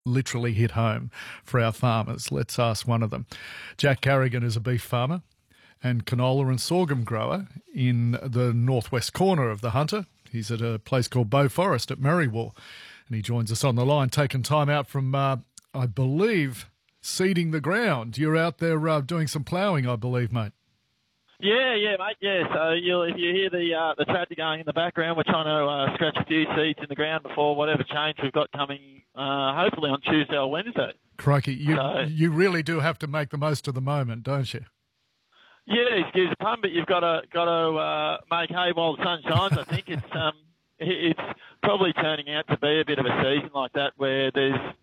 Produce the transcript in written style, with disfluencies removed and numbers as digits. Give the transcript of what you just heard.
literally hit home for our farmers. Let's ask one of them. Jack Carrigan is a beef farmer and canola and sorghum grower in the northwest corner of the Hunter. He's at a place called Bow Forest at Merriwall, and he joins us on the line, taking time out from, I believe, seeding the ground. You're out there doing some ploughing, I believe, mate. Yeah, mate. Yeah, so if you hear the tractor going in the background, we're trying to scratch a few seeds in the ground before whatever change we've got coming, hopefully on Tuesday or Wednesday. Crikey, you really do have to make the most of the moment, don't you? Yeah, excuse the pun, but you've got to make hay while the sun shines. I think it's probably turning out to be a bit of a season like that where there's